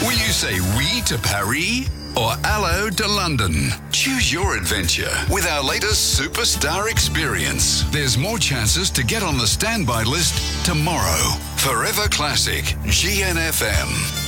Will you say oui to Paris or hello to London? Choose your adventure with our latest superstar experience. There's more chances to get on the standby list tomorrow. Forever Classic, GNFM.